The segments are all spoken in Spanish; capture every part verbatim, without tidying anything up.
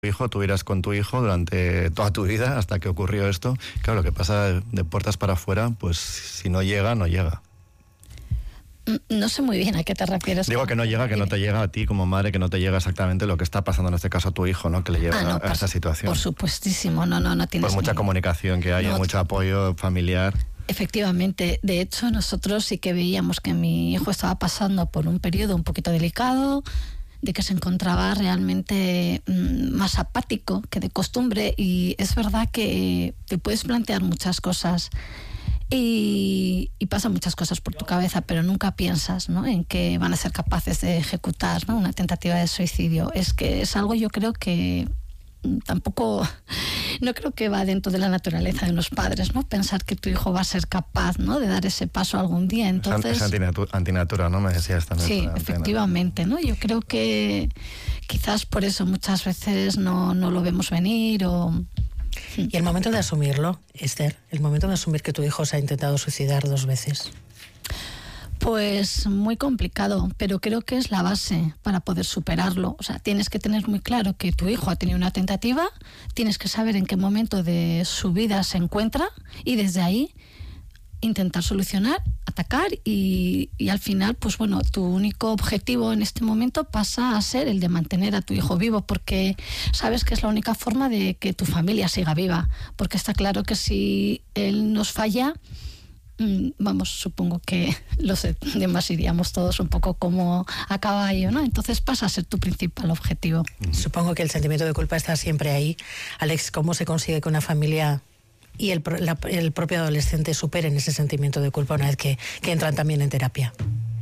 hijo, tú irás con tu hijo durante toda tu vida hasta que ocurrió esto. Claro, lo que pasa de puertas para afuera, pues si no llega, no llega. No sé muy bien a qué te refieres. Digo que no llega, que no te llega a ti como madre, que no te llega exactamente lo que está pasando en este caso a tu hijo, ¿no? Que le lleva ah, no, a, por, a esa situación. Por supuestísimo, no, no, no tienes. Por mucha comunicación que haya, no, mucho apoyo familiar. Efectivamente, de hecho nosotros sí que veíamos que mi hijo estaba pasando por un periodo un poquito delicado, de que se encontraba realmente mmm, más apático que de costumbre, y es verdad que te puedes plantear muchas cosas y, y pasan muchas cosas por tu cabeza, pero nunca piensas, ¿no?, en que van a ser capaces de ejecutar, ¿no?, una tentativa de suicidio. Es que es algo, yo creo que tampoco, no creo que va dentro de la naturaleza de los padres, ¿no?, pensar que tu hijo va a ser capaz, ¿no?, de dar ese paso algún día. Entonces, es antinatura, antinatura, ¿no? Me decías también. Sí, efectivamente, ¿no? Yo creo que quizás por eso muchas veces no, no lo vemos venir o... Y el momento de asumirlo, Esther, el momento de asumir que tu hijo se ha intentado suicidar dos veces. Pues muy complicado, pero creo que es la base para poder superarlo. O sea, tienes que tener muy claro que tu hijo ha tenido una tentativa, tienes que saber en qué momento de su vida se encuentra y desde ahí intentar solucionar, atacar y, y al final, pues bueno, tu único objetivo en este momento pasa a ser el de mantener a tu hijo vivo, porque sabes que es la única forma de que tu familia siga viva, porque está claro que si él nos falla, vamos, supongo que los demás iríamos todos un poco como a caballo, ¿no? Entonces pasa a ser tu principal objetivo. Supongo que el sentimiento de culpa está siempre ahí. Alex, ¿cómo se consigue que una familia y el, la, el propio adolescente superen ese sentimiento de culpa una vez que, que entran también en terapia?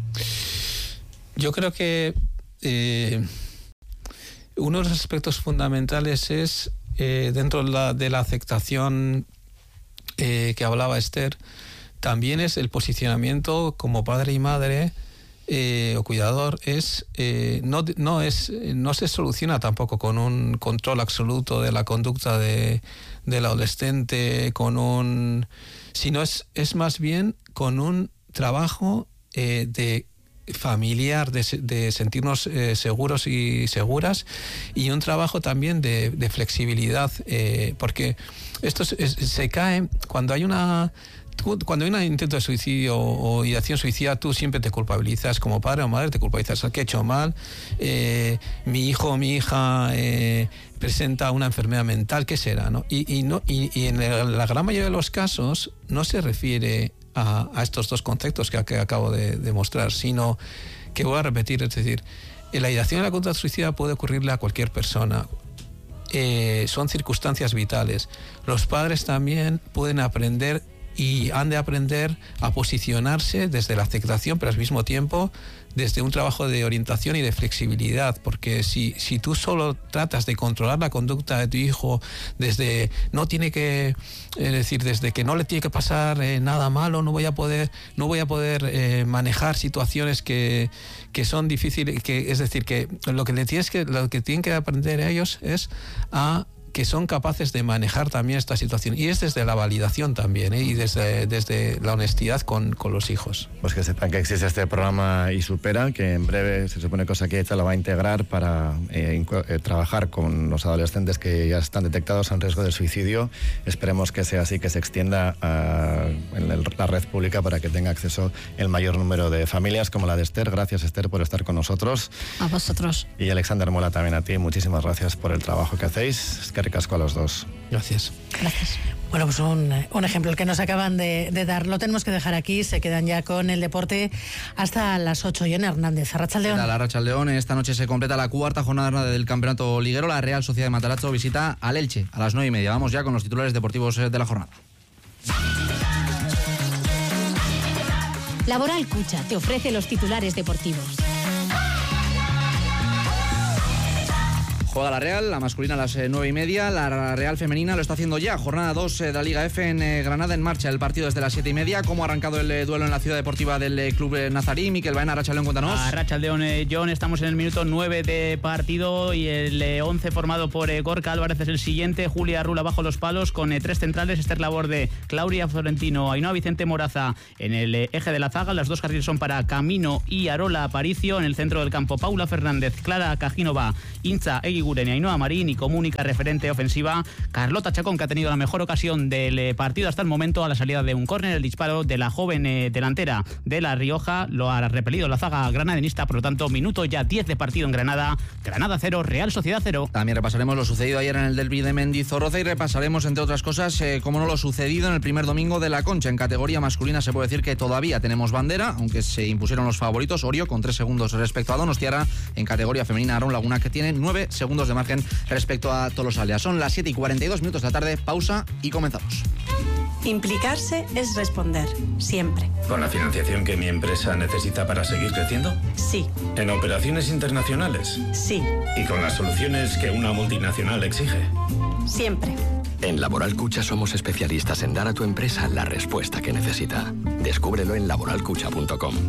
Yo creo que eh, uno de los aspectos fundamentales es, eh, dentro de la, de la aceptación eh, que hablaba Esther, también es el posicionamiento como padre y madre eh, o cuidador. Es, eh, no, no, es, no se soluciona tampoco con un control absoluto de la conducta de, del adolescente, con un, sino es, es más bien con un trabajo eh, de familiar, de, de sentirnos eh, seguros y seguras, y un trabajo también de, de flexibilidad, eh, porque esto se, se cae cuando hay una... Cuando hay un intento de suicidio o ideación suicida, tú siempre te culpabilizas como padre o madre, te culpabilizas, ¿qué he hecho mal? Eh, mi hijo o mi hija eh, presenta una enfermedad mental, ¿qué será? ¿no? Y, y, no, y, y en la gran mayoría de los casos no se refiere a, a estos dos conceptos que, que acabo de, de mostrar, sino que voy a repetir, es decir, la ideación y la conducta suicida puede ocurrirle a cualquier persona. Eh, son circunstancias vitales. Los padres también pueden aprender y han de aprender a posicionarse desde la aceptación, pero al mismo tiempo desde un trabajo de orientación y de flexibilidad, porque si, si tú solo tratas de controlar la conducta de tu hijo desde no tiene que, es decir, desde que no le tiene que pasar eh, nada malo, no voy a poder, no voy a poder eh, manejar situaciones que, que son difíciles, que, es decir, que lo que le tienes que, lo que tienen que aprender ellos es a que son capaces de manejar también esta situación, y es desde la validación también, ¿eh? y desde, desde la honestidad con, con los hijos. Pues que sepan que existe este programa Y Supera, que en breve se supone que Osakidetza lo va a integrar para eh, eh, trabajar con los adolescentes que ya están detectados en riesgo de suicidio. Esperemos que sea así, que se extienda a, en el, la red pública para que tenga acceso el mayor número de familias como la de Esther. Gracias, Esther, por estar con nosotros. A vosotros. Y Alexander Mola, también a ti. Muchísimas gracias por el trabajo que hacéis. Es que ricasco a los dos. Gracias. Gracias. Bueno, pues un, un ejemplo el que nos acaban de, de dar. Lo tenemos que dejar aquí. Se quedan ya con el deporte hasta las ocho. John Hernández, Arratsaldeon. La Arratsaldeon, esta noche se completa la cuarta jornada del campeonato liguero. La Real Sociedad de Matarazzo visita al Elche a las nueve y media. Vamos ya con los titulares deportivos de la jornada. Laboral Cucha te ofrece los titulares deportivos. Juega la Real, la masculina a las eh, nueve y media, la Real femenina lo está haciendo ya. Jornada dos eh, de la Liga F en eh, Granada, en marcha el partido desde las siete y media. ¿Cómo ha arrancado el eh, duelo en la ciudad deportiva del eh, Club eh, Nazarí? Miquel Baena, Arratsaldeon, cuéntanos. Arratsaldeon, eh, John, estamos en el minuto nueve de partido y el eh, once formado por eh, Gorka Álvarez es el siguiente. Julia Rula bajo los palos con eh, tres centrales, Esther Laborde, Claudia Florentino, Ainhoa Vicente Moraza en el eh, eje de la zaga. Las dos carriles son para Camino y Arola Aparicio. En el centro del campo, Paula Fernández, Clara Cajínova, Intza Eguiguren Eguiguren y Ainhoa Marín, y como única referente ofensiva Carlota Chacón, que ha tenido la mejor ocasión del partido hasta el momento a la salida de un córner. El disparo de la joven eh, delantera de La Rioja lo ha repelido la zaga granadenista. Por lo tanto, minuto ya diez de partido en Granada. Granada cero, Real Sociedad cero. También repasaremos lo sucedido ayer en el derbi de Mendizorroza y repasaremos, entre otras cosas, eh, como no lo sucedido en el primer domingo de la Concha. En categoría masculina se puede decir que todavía tenemos bandera, aunque se impusieron los favoritos. Orio con tres segundos respecto a Donostiarra. En categoría femenina, Aaron Laguna, que tiene nueve segundos de margen respecto a Tolosaldea. Son las siete y cuarenta y dos minutos de la tarde. Pausa y comenzamos. Implicarse es responder, siempre. ¿Con la financiación que mi empresa necesita para seguir creciendo? Sí. ¿En operaciones internacionales? Sí. ¿Y con las soluciones que una multinacional exige? Siempre. En Laboral Cucha somos especialistas en dar a tu empresa la respuesta que necesita. Descúbrelo en laboral cucha punto com.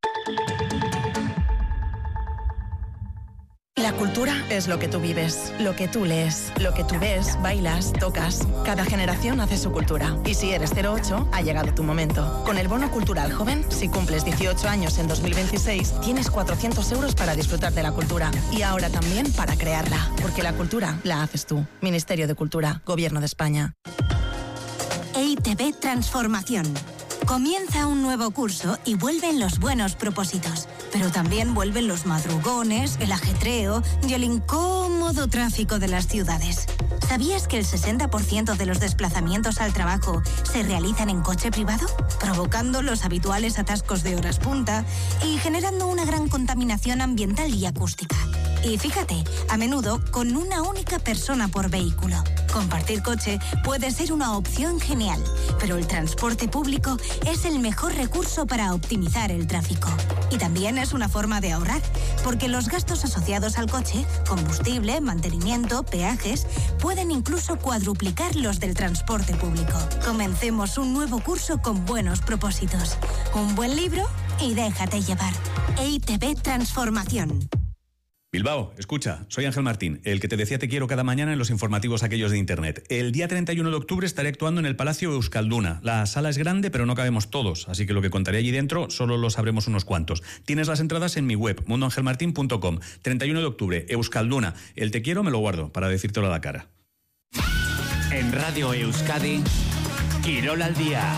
La cultura es lo que tú vives, lo que tú lees, lo que tú ves, bailas, tocas. Cada generación hace su cultura. Y si eres cero ocho, ha llegado tu momento. Con el Bono Cultural Joven, si cumples dieciocho años en dos mil veintiséis, tienes cuatrocientos euros para disfrutar de la cultura. Y ahora también para crearla. Porque la cultura la haces tú. Ministerio de Cultura, Gobierno de España. E I T B Transformación. Comienza un nuevo curso y vuelven los buenos propósitos, pero también vuelven los madrugones, el ajetreo y el incómodo tráfico de las ciudades. ¿Sabías que el sesenta por ciento de los desplazamientos al trabajo se realizan en coche privado? Provocando los habituales atascos de horas punta y generando una gran contaminación ambiental y acústica. Y fíjate, a menudo con una única persona por vehículo. Compartir coche puede ser una opción genial, pero el transporte público es el mejor recurso para optimizar el tráfico. Y también es una forma de ahorrar, porque los gastos asociados al coche, combustible, mantenimiento, peajes, pueden incluso cuadruplicar los del transporte público. Comencemos un nuevo curso con buenos propósitos. Un buen libro y déjate llevar. E I T B Transformación. Bilbao, escucha, soy Ángel Martín, el que te decía te quiero cada mañana en los informativos aquellos de internet. El día treinta y uno de octubre estaré actuando en el Palacio Euskalduna. La sala es grande, pero no cabemos todos, así que lo que contaré allí dentro solo lo sabremos unos cuantos. Tienes las entradas en mi web, mundo ángel martín punto com. treinta y uno de octubre, Euskalduna. El te quiero me lo guardo para decírtelo a la cara. En Radio Euskadi, Quirol al día.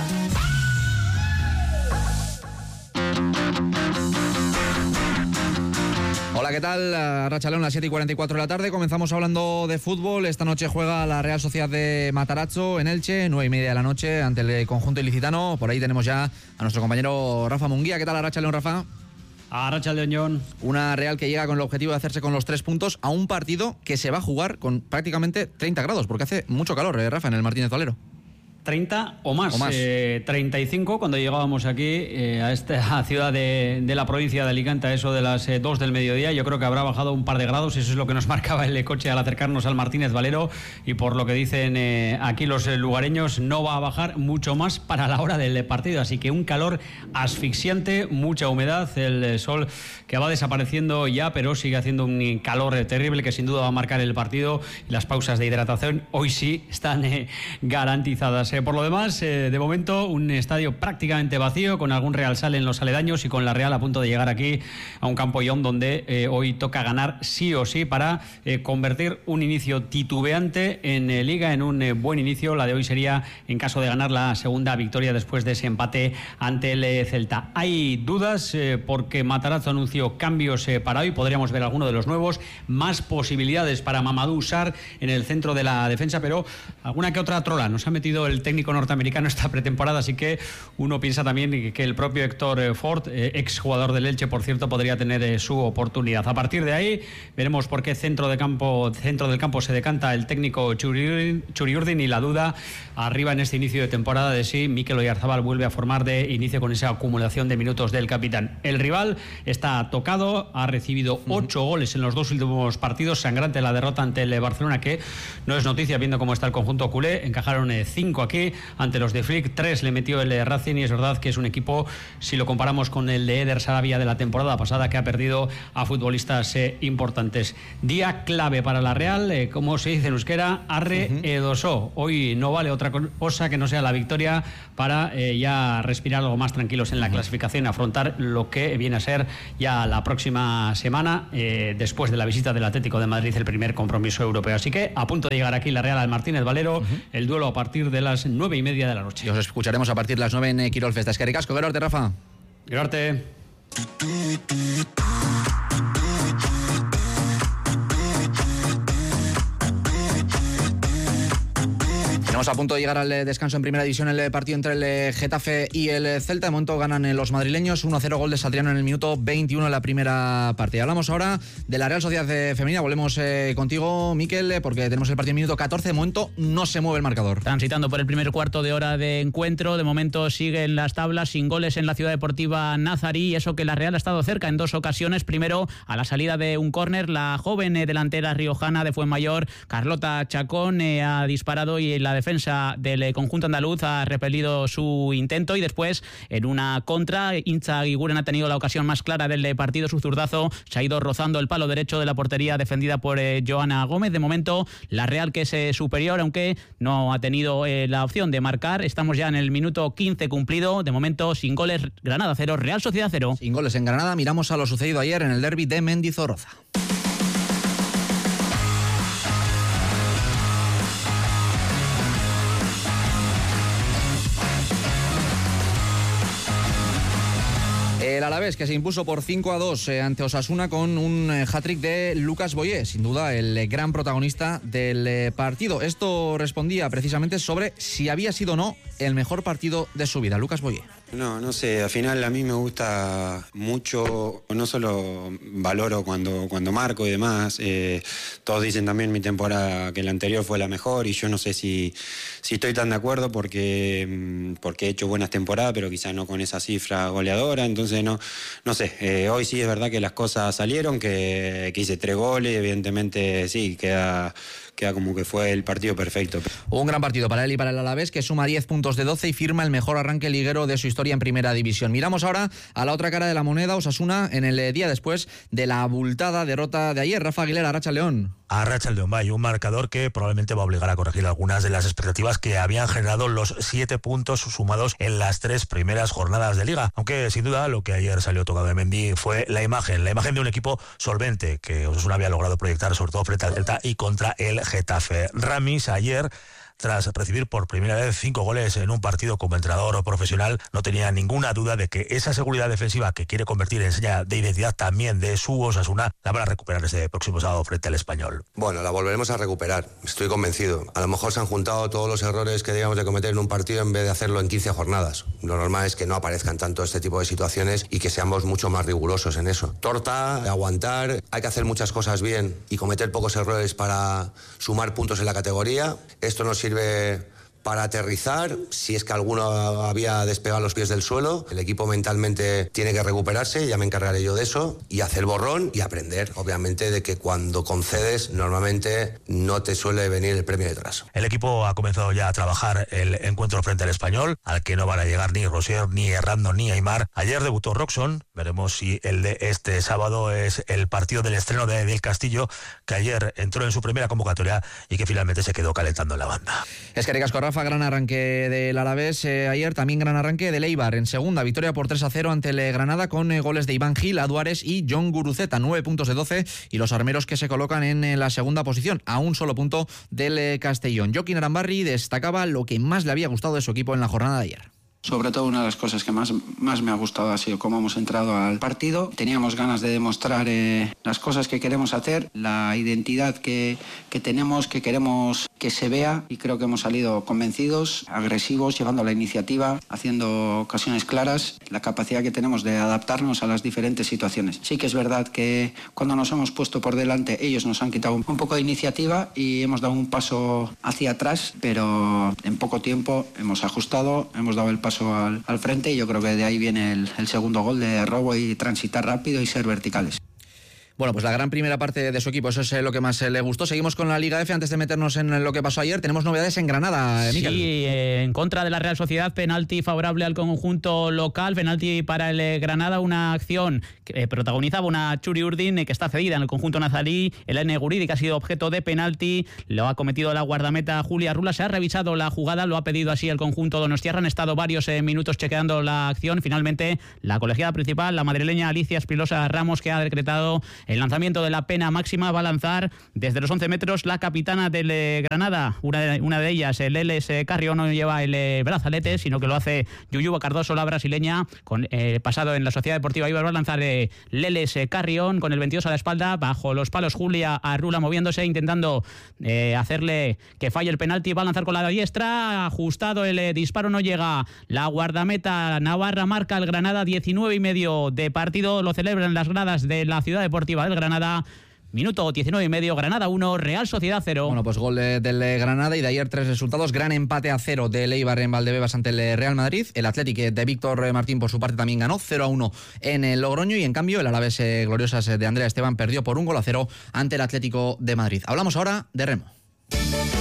Hola, ¿qué tal? Arratsaldeon, las siete y cuarenta y cuatro de la tarde. Comenzamos hablando de fútbol. Esta noche juega la Real Sociedad de Matarazzo en Elche, nueve y media de la noche, ante el conjunto ilicitano. Por ahí tenemos ya a nuestro compañero Rafa Munguía. ¿Qué tal, Arratsaldeon, Rafa? Arratsaldeon, Jon. Una Real que llega con el objetivo de hacerse con los tres puntos a un partido que se va a jugar con prácticamente treinta grados, porque hace mucho calor, ¿eh, Rafa, en el Martínez Valero? treinta o más, o más. Eh, treinta y cinco cuando llegábamos aquí eh, a esta ciudad de, de la provincia de Alicante, a eso de las eh, dos del mediodía. Yo creo que habrá bajado un par de grados, eso es lo que nos marcaba el coche al acercarnos al Martínez Valero, y por lo que dicen eh, aquí los eh, lugareños, no va a bajar mucho más para la hora del partido, así que un calor asfixiante, mucha humedad, el eh, sol que va desapareciendo ya, pero sigue haciendo un calor eh, terrible que sin duda va a marcar el partido, y las pausas de hidratación hoy sí están eh, garantizadas. Eh, por lo demás, eh, de momento, un estadio prácticamente vacío, con algún Real Sal en los aledaños y con la Real a punto de llegar aquí a un campo Ion donde eh, hoy toca ganar sí o sí para eh, convertir un inicio titubeante en eh, Liga en un eh, buen inicio. La de hoy sería, en caso de ganar, la segunda victoria después de ese empate ante el eh, Celta. Hay dudas eh, porque Matarazzo anunció cambios eh, para hoy. Podríamos ver alguno de los nuevos, más posibilidades para Mamadou Sarr en el centro de la defensa, pero alguna que otra trola nos ha metido el técnico norteamericano esta pretemporada, así que uno piensa también que el propio Héctor Ford, eh, ex jugador del Elche, por cierto, podría tener eh, su oportunidad. A partir de ahí veremos por qué centro de campo, centro del campo se decanta el técnico Churiurdin, Churiurdin y la duda arriba en este inicio de temporada de si Mikel Oyarzabal vuelve a formar de inicio con esa acumulación de minutos del capitán. El rival está tocado, ha recibido ocho uh-huh. goles en los dos últimos partidos, sangrante la derrota ante el Barcelona, que no es noticia viendo cómo está el conjunto culé. Encajaron eh, cinco aquí aquí ante los de Flick. Tres le metió el Racing y es verdad que es un equipo, si lo comparamos con el de Eder Sarabia de la temporada pasada, que ha perdido a futbolistas eh, importantes. Día clave para la Real, eh, como se dice en euskera, arre uh-huh. edosó. Hoy no vale otra cosa que no sea la victoria para eh, ya respirar algo más tranquilos en la uh-huh. clasificación y afrontar lo que viene a ser ya la próxima semana, eh, después de la visita del Atlético de Madrid, el primer compromiso europeo. Así que a punto de llegar aquí la Real al Martínez Valero, uh-huh. el duelo a partir de las nueve y media de la noche. Y os escucharemos a partir de las nueve en Quirol Festa. Es que ricasco, gero arte, Rafa. Gero arte. Estamos a punto de llegar al descanso en primera división, el partido entre el Getafe y el Celta. De momento ganan los madrileños, uno a cero, gol de Satriano en el minuto veintiuno de la primera parte. Hablamos ahora de la Real Sociedad Femenina. Volvemos eh, contigo, Miquel, porque tenemos el partido en minuto catorce. De momento no se mueve el marcador. Transitando por el primer cuarto de hora de encuentro. De momento siguen las tablas sin goles en la Ciudad Deportiva Nazarí. Y eso que la Real ha estado cerca en dos ocasiones. Primero, a la salida de un córner, la joven eh, delantera riojana de Fuenmayor, Carlota Chacón, eh, ha disparado y la defensa del conjunto andaluz ha repelido su intento, y después en una contra, Intza Guiguren ha tenido la ocasión más clara del partido. Su zurdazo se ha ido rozando el palo derecho de la portería defendida por eh, Joana Gómez. De momento la Real, que es eh, superior, aunque no ha tenido eh, la opción de marcar. Estamos ya en el minuto quince cumplido. De momento sin goles, Granada cero, Real Sociedad cero. Sin goles en Granada. Miramos a lo sucedido ayer en el derbi de Mendizorroza. El Alavés, que se impuso por cinco a dos eh, ante Osasuna con un eh, hat-trick de Lucas Boyé, sin duda el eh, gran protagonista del eh, partido. Esto respondía precisamente sobre si había sido o no el mejor partido de su vida. Lucas Boyé. No, no sé, al final a mí me gusta mucho, no solo valoro cuando, cuando marco y demás, eh, todos dicen también mi temporada que la anterior fue la mejor, y yo no sé si, si estoy tan de acuerdo porque, porque he hecho buenas temporadas, pero quizás no con esa cifra goleadora. Entonces no, no sé, eh, hoy sí es verdad que las cosas salieron, que, que hice tres goles, evidentemente sí, queda... queda como que fue el partido perfecto. Un gran partido para él y para el Alavés, que suma diez puntos de doce y firma el mejor arranque liguero de su historia en primera división. Miramos ahora a la otra cara de la moneda, Osasuna, en el día después de la abultada derrota de ayer. Rafa Aguilera, Arratsaldeon. Arratsaldeon, vaya, un marcador que probablemente va a obligar a corregir algunas de las expectativas que habían generado los siete puntos sumados en las tres primeras jornadas de Liga. Aunque sin duda lo que ayer salió tocado de Mendy fue la imagen, la imagen de un equipo solvente que Osasuna había logrado proyectar, sobre todo frente al Celta y contra el Getafe. Ramis ayer, tras recibir por primera vez cinco goles en un partido como entrenador profesional, no tenía ninguna duda de que esa seguridad defensiva que quiere convertir en seña de identidad también de su Osasuna la van a recuperar este próximo sábado frente al Español. Bueno, la volveremos a recuperar, estoy convencido. A lo mejor se han juntado todos los errores que digamos de cometer en un partido en vez de hacerlo en quince jornadas. Lo normal es que no aparezcan tanto este tipo de situaciones y que seamos mucho más rigurosos en eso. Torta, aguantar, hay que hacer muchas cosas bien y cometer pocos errores para sumar puntos en la categoría. Esto nos sirve para aterrizar, si es que alguno había despegado los pies del suelo. El equipo mentalmente tiene que recuperarse, ya me encargaré yo de eso, y hacer borrón y aprender, obviamente, de que cuando concedes, normalmente no te suele venir el premio detrás. El equipo ha comenzado ya a trabajar el encuentro frente al Español, al que no van a llegar ni Rosier, ni Errando, ni Aimar. Ayer debutó Roxon, veremos si el de este sábado es el partido del estreno de Del Castillo, que ayer entró en su primera convocatoria y que finalmente se quedó calentando en la banda. Es que ricasco, Rafa, gran arranque del Alavés eh, ayer, también gran arranque del Eibar en segunda, victoria por tres a cero ante el Granada con eh, goles de Iván Gil, Aduares y John Guruceta, nueve puntos de doce, y los armeros que se colocan en eh, la segunda posición, a un solo punto del eh, Castellón. Joaquín Arambarri destacaba lo que más le había gustado de su equipo en la jornada de ayer. Sobre todo una de las cosas que más, más me ha gustado ha sido cómo hemos entrado al partido. Teníamos ganas de demostrar eh, las cosas que queremos hacer, la identidad que, que tenemos, que queremos que se vea, y creo que hemos salido convencidos, agresivos, llevando la iniciativa, haciendo ocasiones claras, la capacidad que tenemos de adaptarnos a las diferentes situaciones. Sí que es verdad que cuando nos hemos puesto por delante ellos nos han quitado un poco de iniciativa y hemos dado un paso hacia atrás, pero en poco tiempo hemos ajustado, hemos dado el paso Al, al frente, y yo creo que de ahí viene el, el segundo gol de robo y transitar rápido y ser verticales. Bueno, pues la gran primera parte de su equipo, eso es lo que más le gustó. Seguimos con la Liga F, antes de meternos en lo que pasó ayer, tenemos novedades en Granada, Miquel. Sí, eh, en contra de la Real Sociedad, penalti favorable al conjunto local, penalti para el eh, Granada, una acción que eh, protagonizaba una Churi Urdin eh, que está cedida en el conjunto nazarí, el N Guridi, que ha sido objeto de penalti, lo ha cometido la guardameta Julia Rula, se ha revisado la jugada, lo ha pedido así el conjunto donostiarra, han estado varios eh, minutos chequeando la acción, finalmente la colegiada principal, la madrileña Alicia Espilosa Ramos, que ha decretado el lanzamiento de la pena máxima, va a lanzar desde los once metros la capitana del eh, Granada, una de, una de ellas, el Leles eh, Carrión, no lleva el eh, brazalete, sino que lo hace Yuyuba Cardoso, la brasileña, con eh, pasado en la Sociedad Deportiva Ibar, va a lanzar eh, Leles eh, Carrión con el veintidós a la espalda, bajo los palos Julia Arrula moviéndose, intentando eh, hacerle que falle el penalti, va a lanzar con la diestra, ajustado el eh, disparo, no llega la guardameta navarra, marca el Granada, diecinueve y medio de partido, lo celebran las gradas de la Ciudad Deportiva del Granada. Minuto diecinueve y medio, Granada uno, Real Sociedad cero. Bueno, pues gol de, del Granada y de ayer tres resultados. Gran empate a cero del Eibar en Valdebebas ante el Real Madrid. El Athletic de Víctor Martín por su parte también ganó cero a uno en el Logroño y en cambio el Alavés eh, Gloriosas de Andrea Esteban perdió por un gol a cero ante el Atlético de Madrid. Hablamos ahora de remo.